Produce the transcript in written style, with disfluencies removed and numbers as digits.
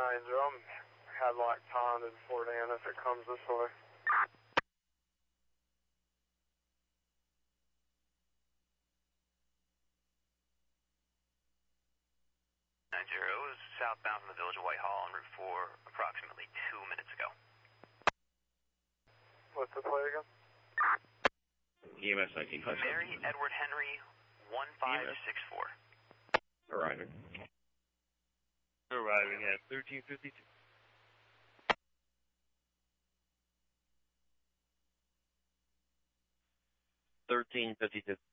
Ranger. I'm headlight time to Fort Ann if it comes this way. Is southbound from the village of Whitehall on Route 4 approximately 2 minutes ago. What's the play again? EMS 19. Mary Edward Henry 1564. Arriving. Arriving at 1352. 1352.